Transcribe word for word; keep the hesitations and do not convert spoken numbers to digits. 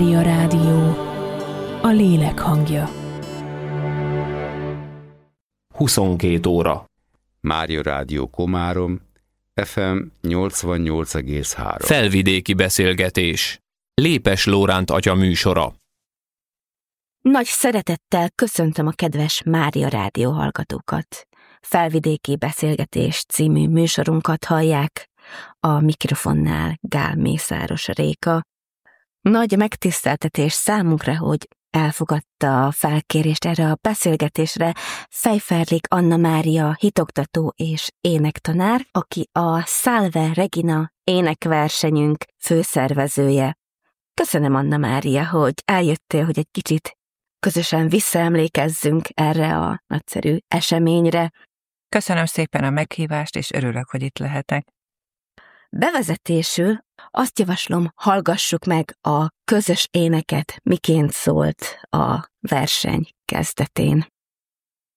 Mária Rádió, a lélek hangja. huszonkét óra. Mária Rádió Komárom, ef em nyolcvannyolc egész három. Felvidéki beszélgetés. Lépes Lóránt atya műsora. Nagy szeretettel köszöntöm a kedves Mária Rádió hallgatókat. Felvidéki beszélgetés című műsorunkat hallják, a mikrofonnál Gál Mészáros Réka. Nagy megtiszteltetés számunkra, hogy elfogadta a felkérést erre a beszélgetésre Fejferlik Anna Mária hitoktató és énektanár, aki a Salve Regina énekversenyünk főszervezője. Köszönöm, Anna Mária, hogy eljöttél, hogy egy kicsit közösen visszaemlékezzünk erre a nagyszerű eseményre. Köszönöm szépen a meghívást, és örülök, hogy itt lehetek. Bevezetésül azt javaslom, hallgassuk meg a közös éneket, miként szólt a verseny kezdetén.